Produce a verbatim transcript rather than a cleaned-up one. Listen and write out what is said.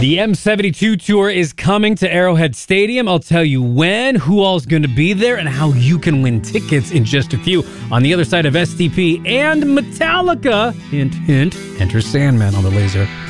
The M seventy-two tour is coming to Arrowhead Stadium. I'll tell you when, who all's going to be there, and how you can win tickets in just a few. On the other side of S T P and Metallica, hint, hint, enter Sandman on the laser.